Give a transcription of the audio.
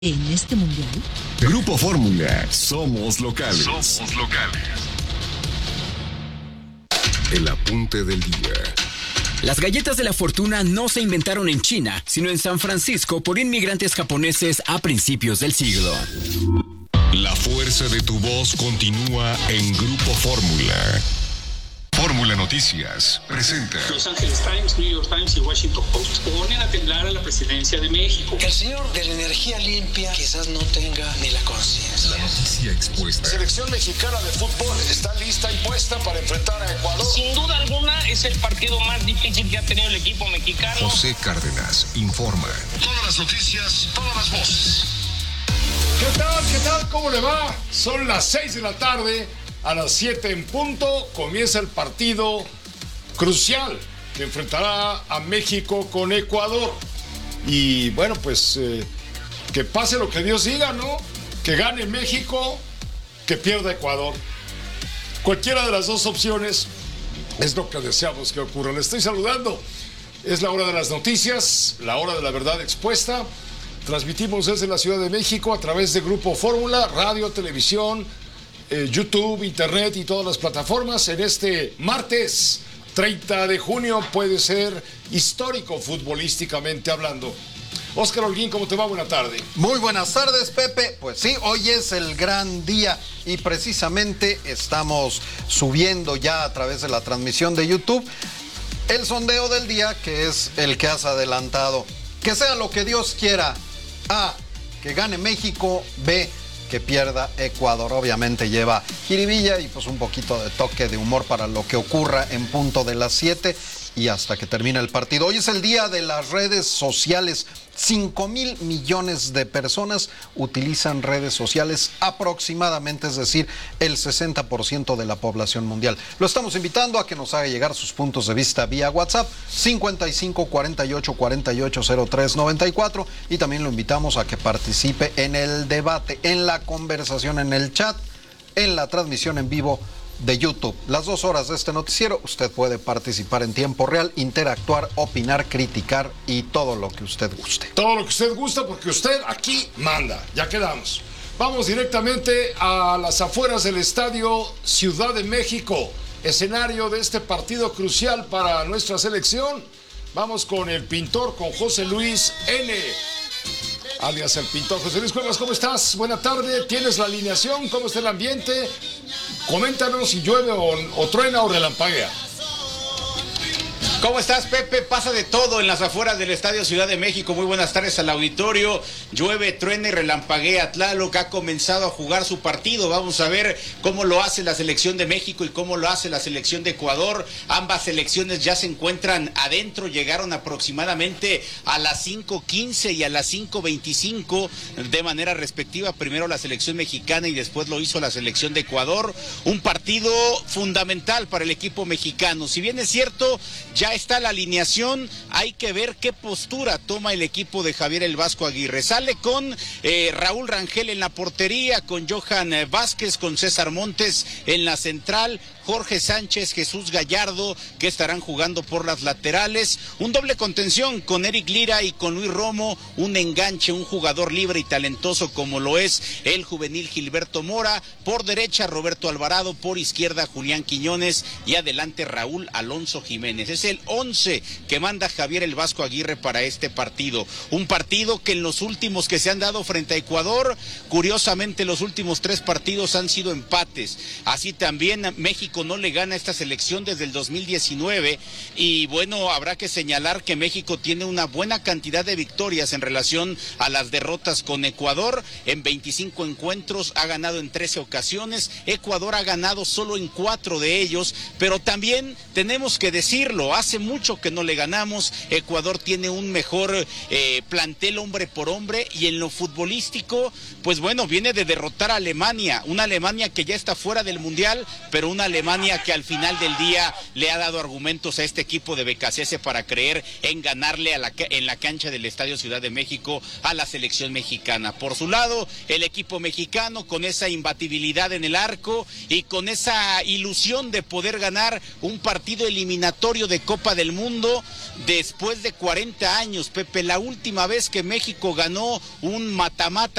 en este mundial? Grupo Fórmula, somos locales. Somos locales. El apunte del día. Las galletas de la fortuna no se inventaron en China, sino en San Francisco por inmigrantes japoneses a principios del siglo. La fuerza de tu voz continúa en Grupo Fórmula. Fórmula Noticias presenta. Los Angeles Times, New York Times y Washington Post ponen a temblar a la presidencia de México. El señor de la energía limpia quizás no tenga ni la conciencia. La noticia expuesta. La selección mexicana de fútbol está lista y puesta para enfrentar a Ecuador. Sin duda alguna es el partido más difícil que ha tenido el equipo mexicano. José Cárdenas informa. Todas las noticias, todas las voces. ¿Qué tal? ¿Qué tal? ¿Cómo le va? Son las 6 de la tarde. A las 7 en punto comienza el partido crucial que enfrentará a México con Ecuador. Y bueno, pues que pase lo que Dios diga, ¿no? Que gane México, que pierda Ecuador. Cualquiera de las dos opciones es lo que deseamos que ocurra. Le estoy saludando. Es la hora de las noticias, la hora de la verdad expuesta. Transmitimos desde la Ciudad de México a través de Grupo Fórmula, radio, televisión, YouTube, internet y todas las plataformas. En este martes 30 de junio puede ser histórico futbolísticamente hablando. Óscar Holguín, ¿cómo te va? Buena tarde. Muy buenas tardes, Pepe. Pues sí, hoy es el gran día y precisamente estamos subiendo ya a través de la transmisión de YouTube el sondeo del día, que es el que has adelantado. Que sea lo que Dios quiera. A, que gane México. B, que pierda Ecuador. Obviamente lleva jiribilla y pues un poquito de toque de humor para lo que ocurra en punto de las 7 y hasta que termine el partido. Hoy es el día de las redes sociales. 5,000 millones de personas utilizan redes sociales aproximadamente, es decir, el 60% de la población mundial. Lo estamos invitando a que nos haga llegar sus puntos de vista vía WhatsApp 55 48 48 03 94 y también lo invitamos a que participe en el debate, en la conversación, en el chat, en la transmisión en vivo de YouTube. Las 2 horas de este noticiero, usted puede participar en tiempo real, interactuar, opinar, criticar y todo lo que usted guste. Todo lo que usted gusta, porque usted aquí manda. Ya quedamos. Vamos directamente a las afueras del Estadio Ciudad de México, escenario de este partido crucial para nuestra selección. Vamos con el pintor, con José Luis N., alias el pintor. José Luis Cuevas, ¿cómo estás? Buena tarde. ¿Tienes la alineación? ¿Cómo está el ambiente? Coméntanos si llueve o truena o relampaguea. ¿Cómo estás, Pepe? Pasa de todo en las afueras del Estadio Ciudad de México. Muy buenas tardes al auditorio. Llueve, truena y relampaguea. Tlaloc ha comenzado a jugar su partido. Vamos a ver cómo lo hace la selección de México y cómo lo hace la selección de Ecuador. Ambas selecciones ya se encuentran adentro. Llegaron aproximadamente a las 5:15 y a las 5:25 de manera respectiva. Primero la selección mexicana y después lo hizo la selección de Ecuador. Un partido fundamental para el equipo mexicano. Si bien es cierto, ya está la alineación, hay que ver qué postura toma el equipo de Javier el Vasco Aguirre. Sale con Raúl Rangel en la portería, con Johan Vázquez, con César Montes en la central, Jorge Sánchez, Jesús Gallardo, que estarán jugando por las laterales, un doble contención con Eric Lira y con Luis Romo, un enganche, un jugador libre y talentoso como lo es el juvenil Gilberto Mora, por derecha Roberto Alvarado, por izquierda Julián Quiñones y adelante Raúl Alonso Jiménez. Es el 11 que manda Javier el Vasco Aguirre para este partido. Un partido que en los últimos que se han dado frente a Ecuador, curiosamente los últimos 3 partidos han sido empates. Así también México no le gana a esta selección desde el 2019 y bueno, habrá que señalar que México tiene una buena cantidad de victorias en relación a las derrotas con Ecuador. En 25 encuentros ha ganado en 13 ocasiones, Ecuador ha ganado solo en 4 de ellos, pero también tenemos que decirlo, hace mucho que no le ganamos. Ecuador tiene un mejor plantel hombre por hombre y en lo futbolístico, pues bueno, viene de derrotar a Alemania, una Alemania que ya está fuera del Mundial, pero una Alemania Alemania, que al final del día le ha dado argumentos a este equipo de BKCS para creer en ganarle en la cancha del Estadio Ciudad de México a la selección mexicana. Por su lado, el equipo mexicano con esa imbatibilidad en el arco y con esa ilusión de poder ganar un partido eliminatorio de Copa del Mundo después de 40 años, Pepe. La última vez que México ganó un mata-mata